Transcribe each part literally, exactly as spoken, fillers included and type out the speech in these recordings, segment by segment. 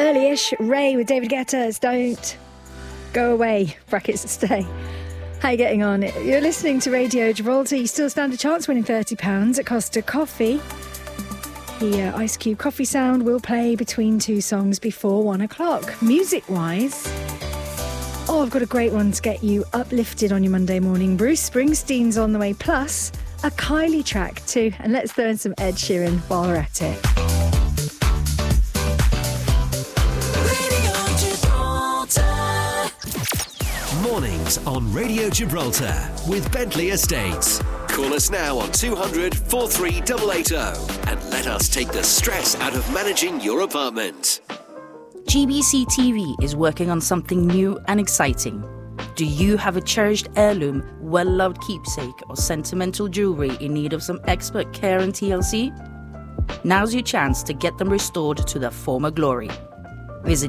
early-ish. Ray with David Guetta's Don't Go Away, brackets stay. How are you getting on? You're listening to Radio Gibraltar. You still stand a chance winning thirty pounds at Costa Coffee. The uh, Ice Cube Coffee Sound will play between two songs before one o'clock. Music-wise, oh, I've got a great one to get you uplifted on your Monday morning. Bruce Springsteen's on the way, plus a Kylie track too. And let's throw in some Ed Sheeran while we're at it. Mornings on Radio Gibraltar with Bentley Estates. Call us now on two hundred, forty-three eight eight zero and let us take the stress out of managing your apartment. G B C T V is working on something new and exciting. Do you have a cherished heirloom, well-loved keepsake or sentimental jewellery in need of some expert care and T L C? Now's your chance to get them restored to their former glory. Visit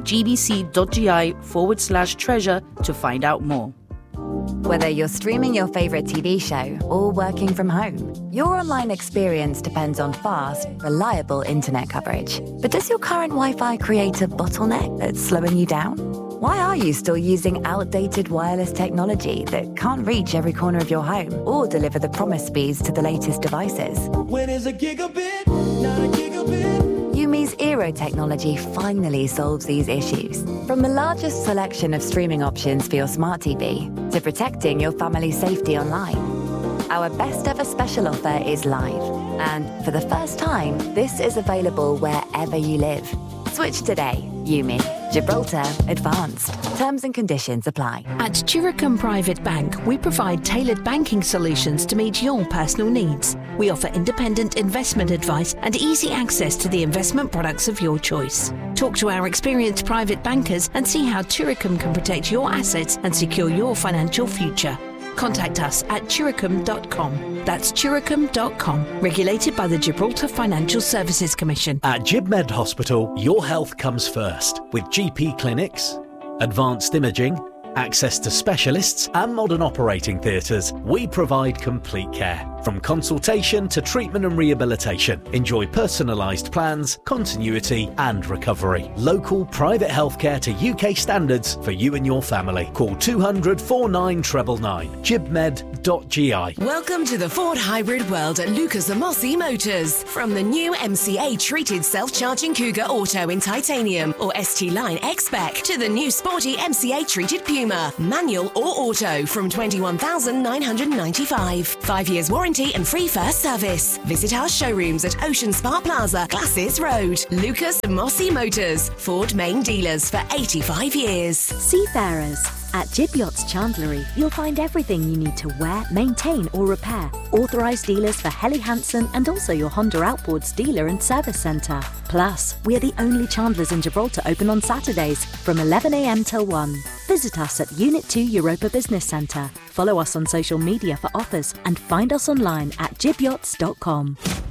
gbc.gi forward slash treasure to find out more. Whether you're streaming your favourite T V show or working from home, your online experience depends on fast, reliable internet coverage. But does your current Wi-Fi create a bottleneck that's slowing you down? Why are you still using outdated wireless technology that can't reach every corner of your home or deliver the promised speeds to the latest devices? When is a gigabit, not a gigabit? Yumi's Eero technology finally solves these issues. From the largest selection of streaming options for your smart T V to protecting your family's safety online. Our best ever special offer is live. And for the first time, this is available wherever you live. Switch today. Yumi. Gibraltar Advanced. Terms and conditions apply. At Chiricum Private Bank, we provide tailored banking solutions to meet your personal needs. We offer independent investment advice and easy access to the investment products of your choice. Talk to our experienced private bankers and see how Chiricum can protect your assets and secure your financial future. Contact us at chiricum dot com. That's chiricum dot com. Regulated by the Gibraltar Financial Services Commission. At GibMed Hospital, your health comes first. With G P clinics, advanced imaging, access to specialists and modern operating theatres, we provide complete care. From consultation to treatment and rehabilitation. Enjoy personalised plans, continuity and recovery. Local private healthcare to U K standards for you and your family. Call two hundred, forty-nine nine nine nine. gibmed dot g i. Welcome to the Ford hybrid world at Lucas Amossi Motors. From the new M C A treated self-charging Cougar Auto in titanium or S T Line X-Spec to the new sporty M C A treated Puma, manual or auto from twenty-one thousand nine hundred ninety-five. Five years warranty and free first service. Visit our showrooms at Ocean Spa Plaza, Glasses Road. Lucas Amossi Motors, Ford main dealers for eighty-five years. Seafarers. At Jib Yachts Chandlery, you'll find everything you need to wear, maintain or repair. Authorised dealers for Helly Hansen and also your Honda Outboards dealer and service centre. Plus, we're the only Chandlers in Gibraltar open on Saturdays from eleven a m till one. Visit us at Unit two Europa Business Centre. Follow us on social media for offers and find us online at jib yachts dot com.